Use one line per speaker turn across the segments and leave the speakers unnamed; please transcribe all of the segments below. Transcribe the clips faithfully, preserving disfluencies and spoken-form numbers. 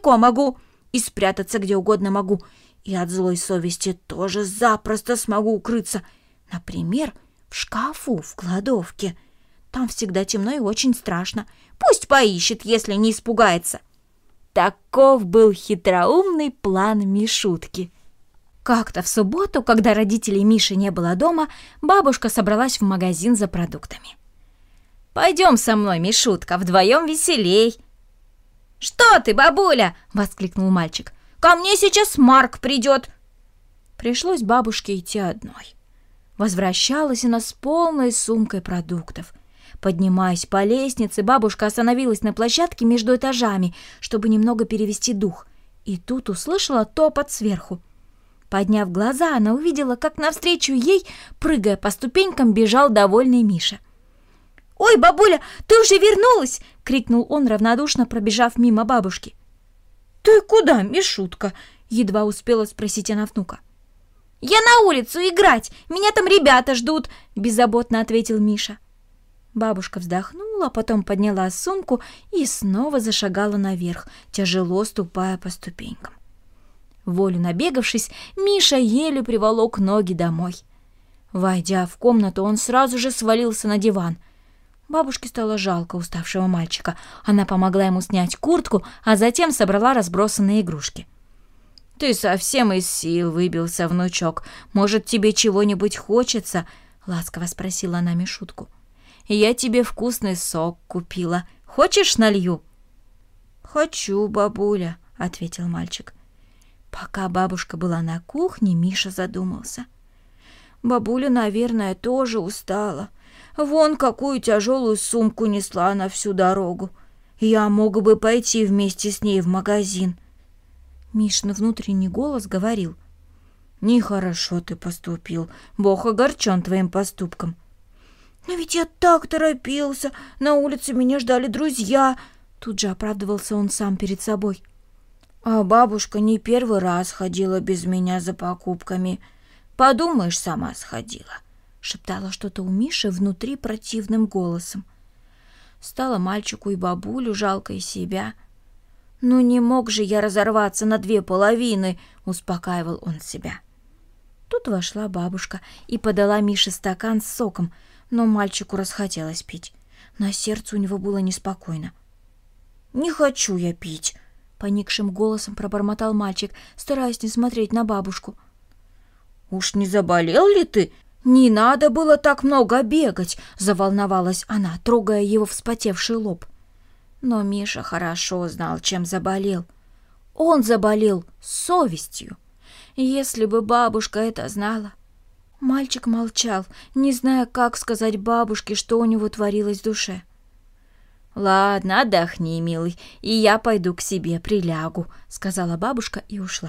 далеко могу, и спрятаться где угодно могу, и от злой совести тоже запросто смогу укрыться. Например, в шкафу в кладовке. Там всегда темно и очень страшно. Пусть поищет, если не испугается». Таков был хитроумный план Мишутки. Как-то в субботу, когда родителей Миши не было дома, бабушка собралась в магазин за продуктами. «Пойдем со мной, Мишутка, вдвоем веселей». «Что ты, бабуля?» — воскликнул мальчик. «Ко мне сейчас Марк придет». Пришлось бабушке идти одной. Возвращалась она с полной сумкой продуктов. Поднимаясь по лестнице, бабушка остановилась на площадке между этажами, чтобы немного перевести дух, и тут услышала топот сверху. Подняв глаза, она увидела, как навстречу ей, прыгая по ступенькам, бежал довольный Миша. «Ой, бабуля, ты уже вернулась!» — крикнул он, равнодушно пробежав мимо бабушки. «Ты куда, Мишутка?» — едва успела спросить она внука. «Я на улицу играть, меня там ребята ждут!» — беззаботно ответил Миша. Бабушка вздохнула, потом подняла сумку и снова зашагала наверх, тяжело ступая по ступенькам. Волю набегавшись, Миша еле приволок ноги домой. Войдя в комнату, он сразу же свалился на диван. Бабушке стало жалко уставшего мальчика. Она помогла ему снять куртку, а затем собрала разбросанные игрушки. «Ты совсем из сил выбился, внучок. Может, тебе чего-нибудь хочется?» — ласково спросила она Мишутку. «Я тебе вкусный сок купила. Хочешь, налью?» «Хочу, бабуля», — ответил мальчик. Пока бабушка была на кухне, Миша задумался. «Бабуля, наверное, тоже устала. Вон какую тяжелую сумку несла на всю дорогу. Я мог бы пойти вместе с ней в магазин». Мишин внутренний голос говорил: «Нехорошо ты поступил. Бог огорчен твоим поступком». «Но ведь я так торопился. На улице меня ждали друзья». Тут же оправдывался он сам перед собой. «А бабушка не первый раз ходила без меня за покупками. Подумаешь, сама сходила», — шептала что-то у Миши внутри противным голосом. Стало мальчику и бабулю жалко и себя. «Ну не мог же я разорваться на две половины», — успокаивал он себя. Тут вошла бабушка и подала Мише стакан с соком, но мальчику расхотелось пить. На сердце у него было неспокойно. «Не хочу я пить», — поникшим голосом пробормотал мальчик, стараясь не смотреть на бабушку. «Уж не заболел ли ты? Не надо было так много бегать», — заволновалась она, трогая его вспотевший лоб. Но Миша хорошо знал, чем заболел. Он заболел совестью. Если бы бабушка это знала... Мальчик молчал, не зная, как сказать бабушке, что у него творилось в душе. «Ладно, отдохни, милый, и я пойду к себе прилягу», — сказала бабушка и ушла.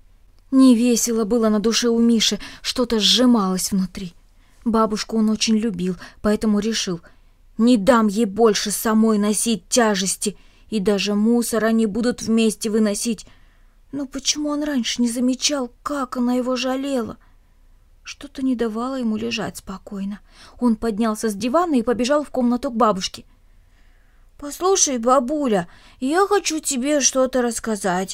Невесело было на душе у Миши, что-то сжималось внутри. Бабушку он очень любил, поэтому решил: не дам ей больше самой носить тяжести, и даже мусор они будут вместе выносить. Но почему он раньше не замечал, как она его жалела? Что-то не давало ему лежать спокойно. Он поднялся с дивана и побежал в комнату к бабушке. «Послушай, бабуля, я хочу тебе что-то рассказать».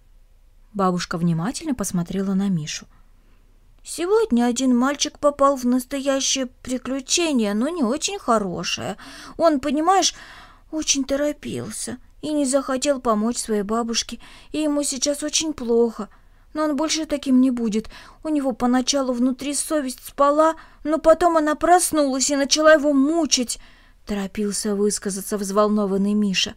Бабушка внимательно посмотрела на Мишу. «Сегодня один мальчик попал в настоящее приключение, но не очень хорошее. Он, понимаешь, очень торопился и не захотел помочь своей бабушке, и ему сейчас очень плохо. Но он больше таким не будет. У него поначалу внутри совесть спала, но потом она проснулась и начала его мучить», — торопился высказаться взволнованный Миша.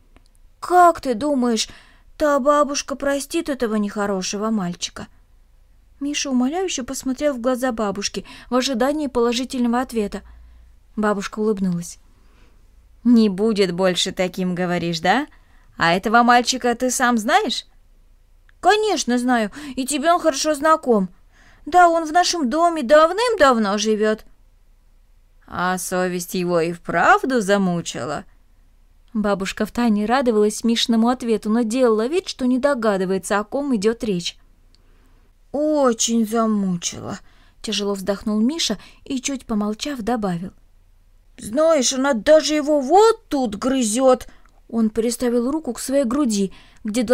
«Как ты думаешь, та бабушка простит этого нехорошего мальчика?» Миша умоляюще посмотрел в глаза бабушки в ожидании положительного ответа. Бабушка улыбнулась. «Не будет больше таким, говоришь, да? А этого мальчика ты сам знаешь?» «Конечно знаю, и тебе он хорошо знаком. Да, он в нашем доме давным-давно живет». «А совесть его и вправду замучила?» Бабушка втайне радовалась Мишиному ответу, но делала вид, что не догадывается, о ком идет речь. «Очень замучила», — тяжело вздохнул Миша и, чуть помолчав, добавил. «Знаешь, она даже его вот тут грызет». Он приставил руку к своей груди, где